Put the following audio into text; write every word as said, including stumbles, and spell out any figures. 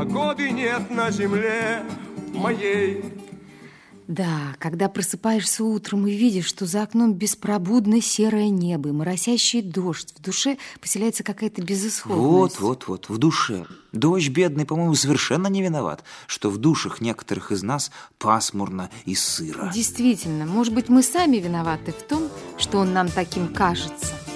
погоды нет на земле моей. Да, когда просыпаешься утром и видишь, что за окном беспробудно серое небо и моросящий дождь, в душе поселяется какая-то безысходность. Вот, вот, вот, в душе. Дождь бедный, по-моему, совершенно не виноват, что в душах некоторых из нас пасмурно и сыро. Действительно, может быть, мы сами виноваты в том, что он нам таким кажется.